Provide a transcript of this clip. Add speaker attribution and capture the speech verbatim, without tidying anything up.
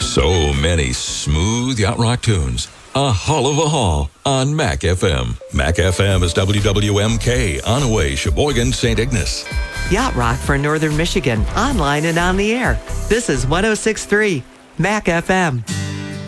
Speaker 1: So many smooth yacht rock tunes. A hull of a haul on Mac F M. Mac F M is W W M K, Onaway, Sheboygan, Saint Ignace.
Speaker 2: Yacht rock for Northern Michigan, online and on the air. This is one oh six point three Mac F M.